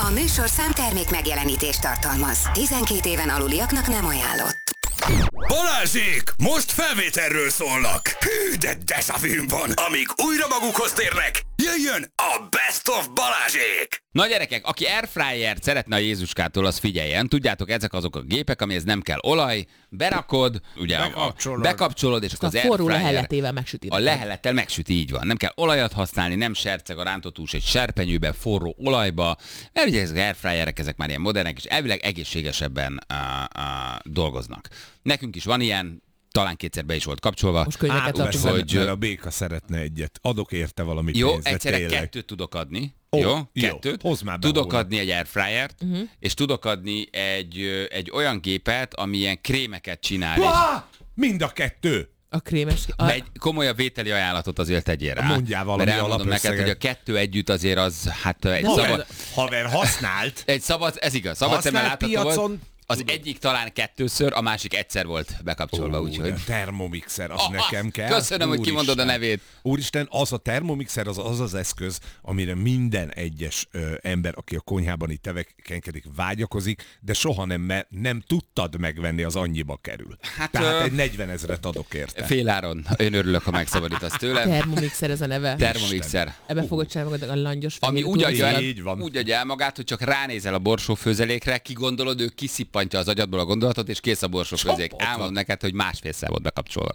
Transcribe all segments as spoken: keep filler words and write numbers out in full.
A műsorszám termék megjelenítést tartalmaz. tizenkét éven aluliaknak nem ajánlott. Balázsék! Most felvételről szólnak! Hű, de deszavűm van! Amíg újra magukhoz térnek, jöjjön a Best of Balázsék! Na gyerekek, aki airfryert szeretne a Jézuskától, az figyeljen. Tudjátok, ezek azok a gépek, amihez nem kell olaj, berakod, ugye bekapcsolod, a, bekapcsolod és akkor az a forró airfryer leheletével megsüti. a lehelettel megsüti, így van. Nem kell olajat használni, nem serceg a rántott hús egy serpenyőben, forró olajba. Mert ugye ezek az airfryerek, ezek már ilyen modernek, és elvileg egészségesebben uh, uh, dolgoznak. Nekünk is van ilyen, talán kétszer be is volt kapcsolva. Most könnyeket tartunk. hogy Mert a béka szeretne egyet. Adok érte valami jó, pénzt. Jó, egyszerre tényleg. kettőt tudok adni. Ó, jó, jó, kettőt. hozd már be Tudok holnap. adni egy airfryert, uh-huh. és tudok adni egy, egy olyan gépet, ami ilyen krémeket csinál. Ah! Mind a kettő! A krémes... A... Egy komolyabb vételi ajánlatot azért tegyél rá. Mondjál valami mert elmondom neked, hogy a kettő együtt azért az, hát egy Haver, szabad... haver használt. Egy szabad, ez igaz, szabad szemmel Használt látható piacon, volt. Az tudom. egyik talán kettőször, a másik egyszer volt bekapcsolva, Ó, úgyhogy... de Thermomixer, az Ah, nekem kell. köszönöm, hogy kimondod a nevét. Úristen, az a Thermomixer az az az eszköz, amire minden egyes ö, ember, aki a konyhában itt tevékenykedik, vágyakozik, de soha nem, mert nem tudtad megvenni, az annyiba kerül. Hát, Tehát ö... egy negyven ezret adok érte. Féláron. Én örülök, ha megszabadítasz tőlem. Thermomixer ez a neve. Thermomixer. Ebbe fogod csinálni magad a langyos Ami fehér úgy adja, el, Így van. úgy adja el magát, hogy csak ránézel a borsófőzelékre, kigondolod, ő kiszippantja az agyadból a gondolatot, és kész a borsófőzék. Álmodom neked, hogy másfélszer volt bekapcsolva.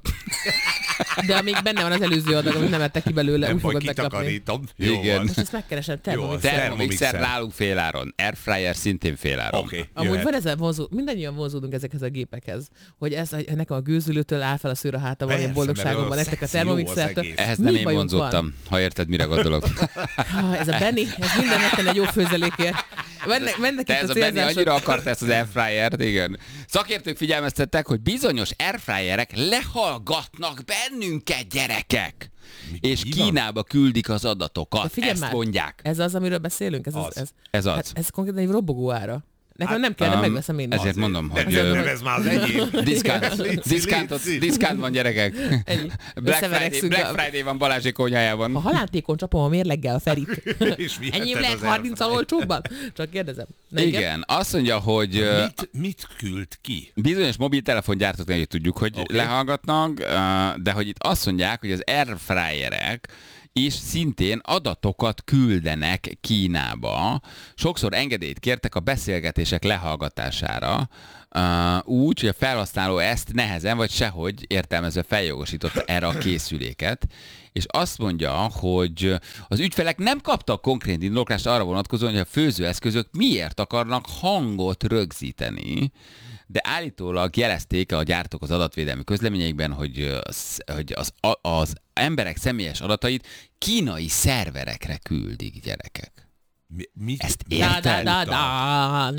De amíg benne van az előző adag, amit nem ettek ki belőle, Nem úgy baj, fogod bekapni. kitakarítom. Jó Igen. van. Most ezt megkeresem, Thermomixer. Thermomixer Thermomixer. nálunk féláron. Airfryer szintén féláron. Oké, okay, Amúgy jöhet. van ezzel vonzó, mindannyian vonzódunk ezekhez a gépekhez, hogy ez, hogy nekem a gőzülőtől áll fel a szőr a hátam, Persze, ilyen boldogságom van, mert nektek a szexi, jó az Thermomixertől. egész. Ehhez Mi nem én bajunk vonzottam, ha érted, mire gondolok. Ah, ez a Benny, ez minden megtenni egy jó főzelékért. Mennek, mennek Te itt ez a a Benni célzások. annyira akart ezt az airfryert, igen. Szakértők figyelmeztettek, hogy bizonyos airfryerek lehallgatnak bennünket, gyerekek. Mi- és mi van? Kínába küldik az De adatokat. figyelj Ezt már, mondják. Ez az, amiről beszélünk? Ez az. Az. Ez, Ez az. Hát ez konkrétan egy robogó ára. Nekem Hát, nem kell, de um, megveszem én is. ezért mondom, Nem, hogy... nem, ö, nem, ez már az enyém. Diszkánt, Léci, diszkántot, léci. diszkánt van, gyerekek. Ennyi. Black Friday, Összeverekszünk Black a- Friday van Balázsék konyhájában. A halántékon csapom a mérleggel a Ferit. És viheted Ennyi az lehet harminccal olcsóbban? Csak kérdezem. Na, Igen, azt mondja, hogy ö, Mit, mit küld ki? bizonyos mobiltelefongyártóknál hogy tudjuk, hogy Oké. lehallgatnak, ö, de hogy itt azt mondják, hogy az airfryerek és szintén adatokat küldenek Kínába. Sokszor engedélyt kértek a beszélgetések lehallgatására, uh, úgy, hogy a felhasználó ezt nehezen vagy sehogy értelmezve feljogosította erre a készüléket, és azt mondja, hogy az ügyfelek nem kaptak konkrét indoklást arra vonatkozóan, hogy a főzőeszközök miért akarnak hangot rögzíteni, de állítólag jelezték a gyártók az adatvédelmi közleményeikben, hogy az, hogy az, az emberek személyes adatait kínai szerverekre küldik, gyerekek. Mi, mi? Ezt Da, da, érted? da, da.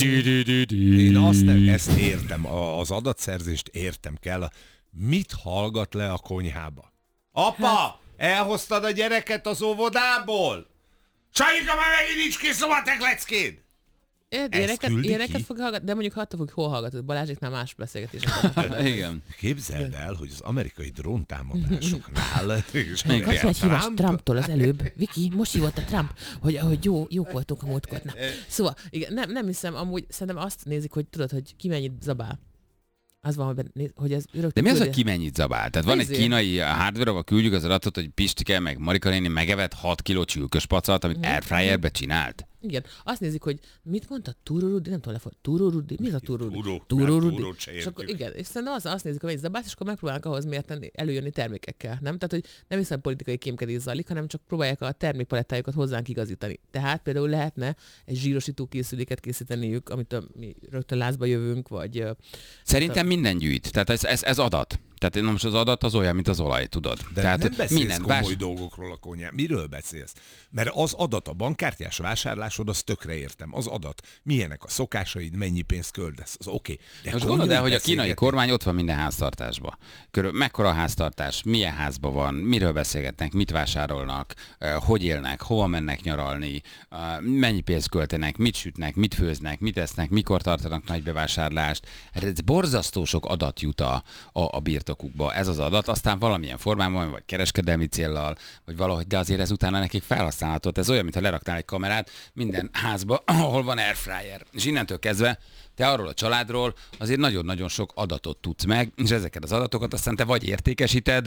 Én azt nem, ezt értem, a- az adatszerzést értem kell. Mit hallgat le a konyhába? Apa, elhoztad a gyereket az óvodából? Csajika, már megint nincs kész a matek leckéd! Ilyeneket, küldi ilyeneket ki? fog hallgatni, de mondjuk attól fog, hol hallgatod. Balázséknál más beszélgetések. Igen. Képzeld el, hogy az amerikai dróntámadásoknál... és Kaptam egy hívást Trump- Trumptól az előbb. Viki, most hívott a Trump, hogy, hogy jó, jók voltunk a múltkor. Na. Szóval, igen, nem, nem hiszem, amúgy szerintem azt nézik, hogy tudod, hogy ki mennyit zabál. Az van, hogy, benne- hogy ez De rögtön mi az, küldi- hogy ki mennyit zabál? Tehát van egy Nézzél. kínai hardware, ahol küldjük az adatot, hogy Pistike meg Marika néni megevett hat kiló csülkös pacat, amit airfryerbe csinált. Igen, azt nézik, hogy mit mondta Tururudi, nem tudom, lefog, Tururudi, mi az a Tururudi? Turó, mert Tururudi. túrót se És értjük. akkor igen, és szerintem az, azt nézik, hogy mennyit zabálsz, és akkor megpróbálnak ahhoz mérten előjönni termékekkel, nem? Tehát, hogy nem hiszem politikai kémkedés zajlik, hanem csak próbálják a termékpalettájukat hozzánk igazítani. Tehát például lehetne egy zsírosító készüléket készíteniük, amit a, mi rögtön lázba jövünk, vagy... ö, Szerintem minden gyűjt. Tehát ez, ez, ez adat. Tehát na most az adat az olyan, mint az olaj, tudod. De Tehát nem beszélsz minden komoly vás... dolgokról a konyhán. Miről beszélsz? Mert az adat, a bankkártyás vásárlásod, az tökre értem. Az adat. Milyenek a szokásaid, mennyi pénzt költesz, az oké. Okay. Most gondold el, hogy a kínai kormány ott van minden háztartásban. Körül, mekkora a háztartás, milyen házban van, miről beszélgetnek, mit vásárolnak, eh, hogy élnek, hova mennek nyaralni, eh, mennyi pénzt költenek, mit sütnek, mit főznek, mit esznek, mikor tartanak nagy bevásárlást. Ez borzasztó sok adat jut a, a, a birtok birtokukba ez az adat, aztán valamilyen formában, vagy kereskedelmi céllal, vagy valahogy, de azért ez utána nekik felhasználható. Ez olyan, mintha leraktál egy kamerát minden házba, ahol van airfryer. És innentől kezdve te arról a családról azért nagyon-nagyon sok adatot tudsz meg, és ezeket az adatokat aztán te vagy értékesíted,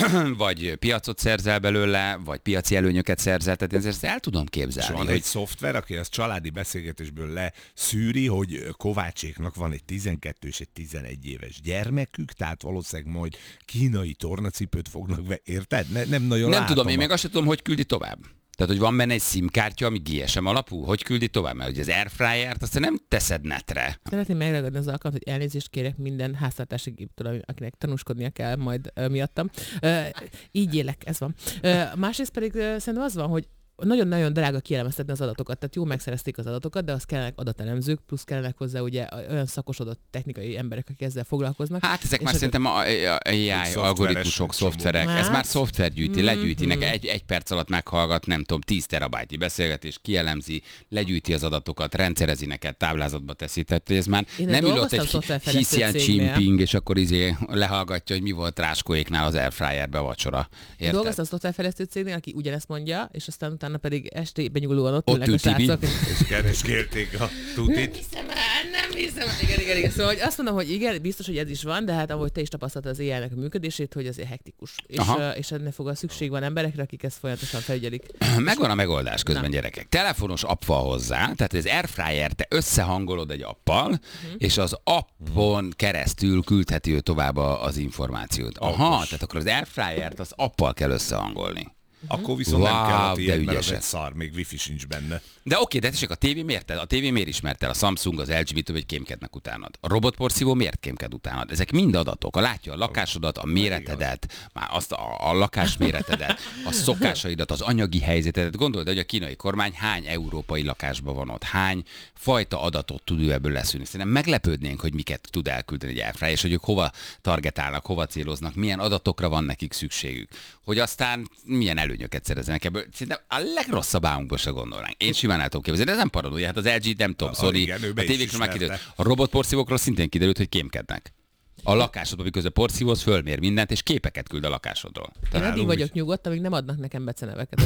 vagy piacot szerzel belőle, vagy piaci előnyöket szerzel, tehát én ezt el tudom képzelni. És van hogy... egy szoftver, aki az családi beszélgetésből leszűri, hogy Kovácséknak van egy tizenkettő és egy tizenegy éves gyermekük, tehát valószínűleg majd kínai tornacipőt fognak be, érted? Ne, nem nagyon Nem látom tudom, én a... még azt sem tudom, hogy küldi tovább. Tehát, hogy van benne egy SIM-kártya, ami gé es em alapú, hogy küldi tovább? Mert ugye az airfryert azt nem teszed netre. Szeretném megragadni az alkalmat, hogy elnézést kérek minden háztartási géptől, akinek tanúskodnia kell majd ö, miattam. Ö, így élek, ez van. Ö, másrészt pedig ö, szerintem az van, hogy nagyon-nagyon drága kielemeztetni az adatokat, tehát jó megszerezték az adatokat, de az kellenek adatelemzők, plusz kellenek hozzá ugye olyan szakosodott technikai emberek, akik ezzel foglalkoznak. Hát ezek már ezek... szerintem a, a, a á i algoritmusok, szoftverek, hát? Ez már szoftver gyűjti, legyűjti, mm-hmm. egy, egy perc alatt meghallgat, nem tudom, tíz terabájtnyi beszélgetés, kielemzi, legyűjti az adatokat, rendszerezi neked, táblázatba teszi, tehát ez már Én nem ül ott egy Xi Jinping, és akkor izé lehallgatja, hogy mi volt Ráskóéknál az airfryerbe vacsora. Érted? Dolgoztam a szoftverfejlesztő cégnél, aki ugyanezt mondja, és aztán utána pedig estében nyugulóan ott ülnek a srácok. És keresgélték a tutit. Nem hiszem el, nem hiszem el. Igen, igen, igen. Szóval hogy azt mondom, hogy igen, biztos, hogy ez is van, de hát ahogy te is tapasztaltad az á i-nek a működését, hogy azért hektikus. És, és ennek fog a szükség van emberekre, akik ezt folyamatosan felügyelik. Megvan a megoldás közben, nem. Gyerekek. Telefonos app van hozzá, tehát az airfryer te összehangolod egy appal, uh-huh. és az appon keresztül küldheti ő tovább az információt. Aha, Alkos. Tehát akkor az airfryert az appal kell összehangolni. Akkor viszont wow, nem kell a tiéd, mert az egy szar, még wifi sincs benne. De oké, de tessék, a tévé miért? A tévé miért ismert el? A Samsung, az el gé, hogy kémkednek utánad. A robotporszívó miért kémked utánad? Ezek mind adatok. A látja a lakásodat, a méretedet, már azt a, a lakásméretedet, a szokásaidat, az anyagi helyzetedet. Gondold, hogy a kínai kormány hány európai lakásban van ott, hány fajta adatot tud ő ebből leszűrni. Szerintem meglepődnénk, hogy miket tud elküldeni egy airfryer, és hogy ők hova targetálnak, hova céloznak, milyen adatokra van nekik szükségük. Hogy aztán milyen előnyöket szereznek ebből. Szerintem a legrosszabb álmunkból se gondolnánk. Én simán el tudom képzelni, de ez nem paranoia. Hát az el gé, nem tudom, Sony, a tévékről már kiderült. A robotporszívókról szintén kiderült, hogy kémkednek. A lakásodban, miközben porszívóz, fölmér mindent, és képeket küld a lakásodról. Én addig vagyok nyugodt, amíg nem adnak nekem beceneveket.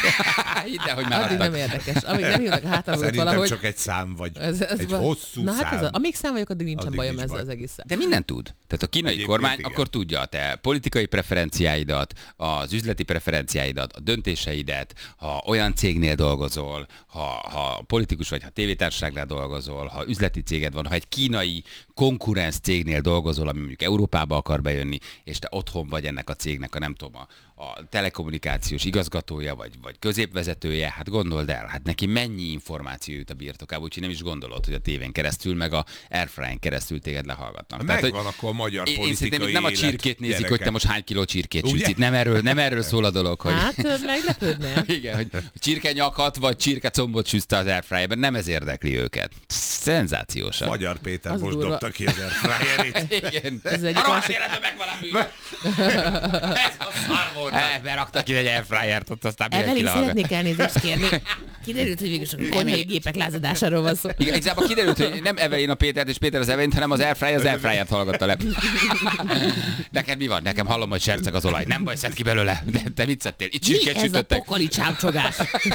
De, hogy már addig nem érdekes. Amíg nem jönnek a hátamról valahogy. Szerintem csak egy szám vagy. Ez, ez egy van. hosszú Na, szám. hát ez a, amíg szám vagyok, addig nincsen addig bajom nincs ezzel baj. az egészen. De mindent tud. Tehát a kínai Egyébként kormány igen. akkor tudja a te politikai preferenciáidat, az üzleti preferenciáidat, a döntéseidet, ha olyan cégnél dolgozol, ha, ha politikus vagy, ha tévétársaságnál dolgozol, ha üzleti céged van, ha egy kínai konkurens cégnél dolgozol, ami mondjuk Európába akar bejönni, és te otthon vagy ennek a cégnek a nem tudom, a, a telekommunikációs igazgatója, vagy, vagy középvezetője, hát gondold el, hát neki mennyi információ jut a birtokába, úgyhogy nem is gondolod, hogy a tévén keresztül, meg a airfryen keresztül téged lehallgatnak. Megvan Tehát, akkor a magyar én, politikai én szerintem nem a csirkét nézik, gyerekek. hogy te most hány kiló csirkét sütsz itt. Nem erről, nem erről szól a dolog, hogy... Hát, meglepődne. Igen, hogy csirke nyakat vagy csirke combot süszte az airfryerben, nem ez érdekli őket. Szenzációsan. Magyar Péter Az most durva. dobta ki az airfryerét. Igen. Ez egy a rohadt másik- életben megvan a mű. Ez a szar volt. Eh, beraktak ki egy airfryert, ott aztán mindenki Evelyn, lehallgat. szeretnék elnézést kérni. Kiderült, hogy végül a konyhai gépek lázadásáról van szó. Igen, igazából kiderült, hogy nem Evelyn a Pétert és Péter az Evelyn, hanem az airfryer az airfryert hallgatta le. Neked mi van? Nekem hallom, hogy serceg az olaj. Nem baj, szedd ki belőle. De te mit szedtél? Itt Mi csirkét ez a sütöttek. pokoli csámcsogás?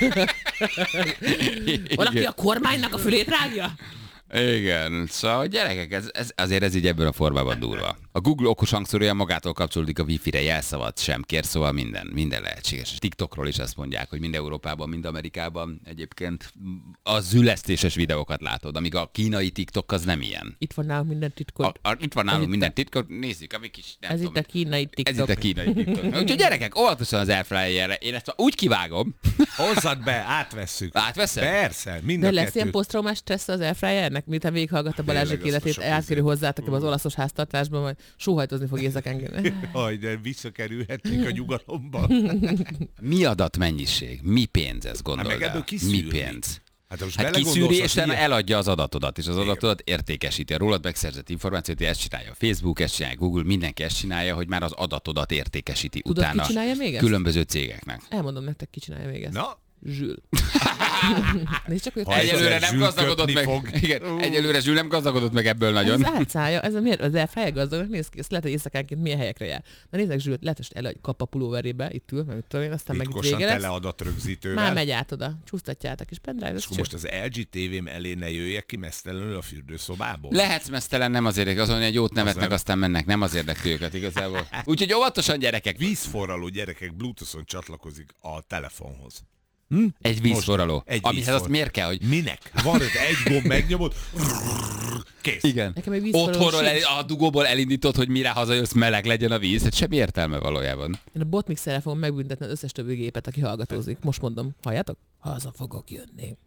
Valaki a kormánynak a fülét rágja? Igen, szóval gyerekek, ez, ez, azért ez így ebből a formában durva. A Google okos hangszórója magától kapcsolódik a Wi-Fi-re, jelszavat sem kér, szóval minden, minden lehetséges. TikTokról is azt mondják, hogy mind Európában, mind Amerikában egyébként a zülesztéses videókat látod, amíg a kínai TikTok az nem ilyen. Itt van nálunk minden titkot. A, a, itt van nálunk itt minden titkot, nézzük, amik is nem Ez tudom, itt a kínai TikTok. Ez itt a kínai TikTok. Úgyhogy gyerekek, óvatosan az airfryerre. Én ezt úgy kivágom. Hozzad be, átvesszük. Átveszed? Persze, mind De a lesz kettőt. ilyen posztraumás stressz az airfryernek, miután végighallgatta Balázsék Tényleg, azt a életét, sok átkerül izé. hozzátok ebbe az olaszos háztartásban, majd sóhajtozni fog érzek engem. Aj, de visszakerülhetnék a nyugalomba. Mi adatmennyiség? Mi pénz ez, Hát gondold meg ebből el? kiszűrni. Mi pénz? Hát, most Hát belegondolsz, kiszűri, az és utána ilyen- eladja az adatodat, és az adatodat értékesíti. A rólad megszerzett információt, ezt csinálja a Facebook, ezt csinálja a Google, mindenki ezt csinálja, hogy már az adatodat értékesíti Tudod, ki utána csinálja még ezt? különböző cégeknek. Elmondom nektek, ki csinálja még ezt. Na, Zsül. Nézd csak, hogy Ha Egyelőre egyszer nem Zsül gazdagodott köpni meg. fog. Igen, egyelőre Zsül nem gazdagodott meg ebből nagyon. Ez álcája, ez a miért? Az elfrája gazdagnak néz ki, ezt lehet, hogy éjszakánként milyen helyekre jár. Na nézzek Zsült, lehet, hogy el, kap a pulóverébe, itt ül, mert mit tudom én, aztán meg itt Titkosan vége lesz. tele adatörögzítővel. Már megy át oda, csúsztatjátok, és pendrive, És akkor most az el gé tévém elé ne jöjjek ki mesztelenül a fürdőszobából? Lehetsz mesztelen, nem az érdekli, azon, hogy egy jót nevetnek, nem. aztán mennek, nem az érdekli őket igazából. Úgyhogy óvatosan gyerekek, Vízforraló gyerekek Bluetooth-on csatlakozik a telefonhoz. egy vízforraló. Egy Amihez vízforraló. azt miért kell, hogy Minek? Van ott egy gomb, megnyomod, kész. igen. Nekem egy vízforraló Otthonról el, sincs. a dugóból elindítod, hogy mire hazajössz, meleg legyen a víz. Hát semmi értelme valójában. Én a botmixerrel fogom megbüntetni az összes többi gépet, aki hallgatózik. Most mondom, halljátok? Haza fogok jönni.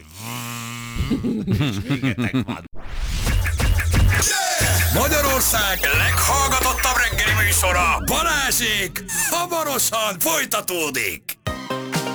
Végetek van. Magyarország leghallgatottabb reggeli műsora, Balázsék, hamarosan folytatódik.